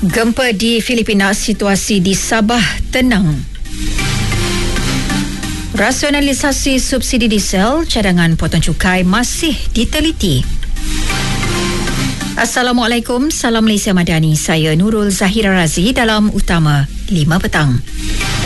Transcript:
Gempa di Filipina, situasi di Sabah tenang. Rasionalisasi subsidi diesel, cadangan potong cukai masih diteliti. Assalamualaikum, salam Malaysia Madani. Saya Nurul Zahira Razi dalam Utama 5 petang.